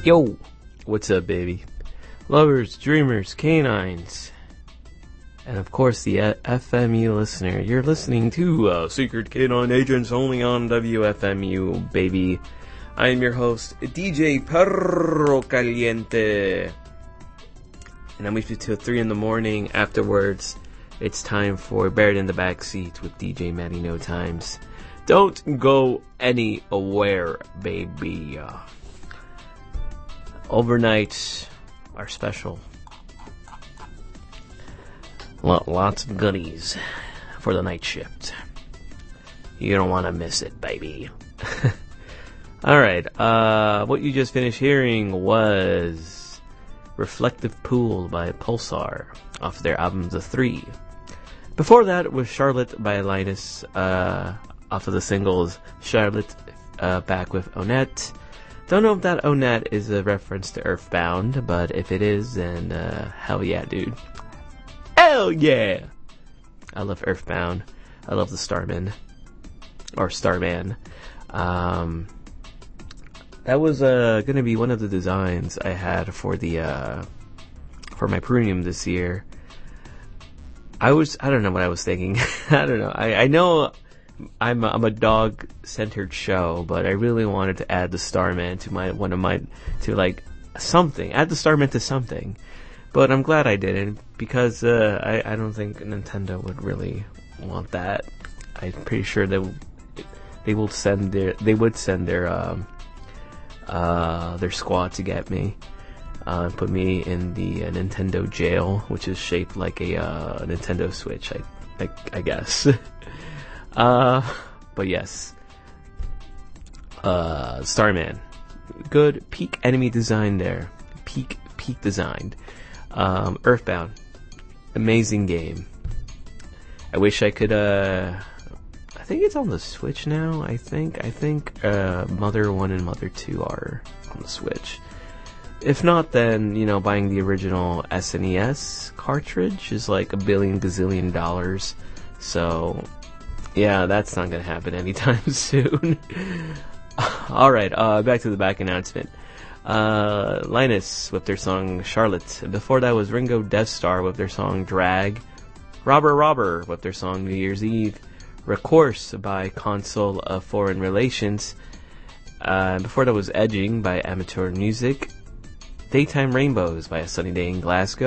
Yo, what's up, baby? Lovers, dreamers, canines, and of course the FMU listener. You're listening to Secret Canine Agents only on WFMU, baby. I am your host, DJ Perro Caliente. And I'm with you till 3 in the morning. Afterwards, it's time for Buried in the Backseat with DJ Matty No Times. Don't go anywhere, baby. Overnights are special. Lots of goodies for the night shift. You don't want to miss it, baby. Alright, what you just finished hearing was Reflective Pool by Pulsar off their album The Three. Before that was Charlotte by Linus off of the singles Charlotte back with Onette. Don't know if that Onette is a reference to Earthbound, but if it is, then hell yeah, dude. Hell yeah! I love Earthbound. I love the Starman. Or Starman. That was gonna be one of the designs I had for the for my premium this year. I don't know what I was thinking. I don't know. I know I'm a dog-centered show, but I really wanted to add the Starman to something. Add the Starman to something. But I'm glad I didn't, because I don't think Nintendo would really want that. I'm pretty sure they would send their squad to get me, put me in the Nintendo jail, which is shaped like a Nintendo Switch, I guess. But yes, Starman, good peak enemy design there, peak designed. Earthbound, amazing game. I wish I could. I think it's on the Switch now. I think Mother 1 and Mother 2 are on the Switch. If not, then, buying the original SNES cartridge is like $1 billion gazillion. So, yeah, that's not gonna happen anytime soon. Alright, back to the back announcement. Linus with their song Charlotte. Before that was Ringo Death Star with their song Drag. Robber with their song New Year's Eve. Recourse by Console of Foreign Relations. Before that was Edging by Amateur Music. Daytime Rainbows by A Sunny Day in Glasgow.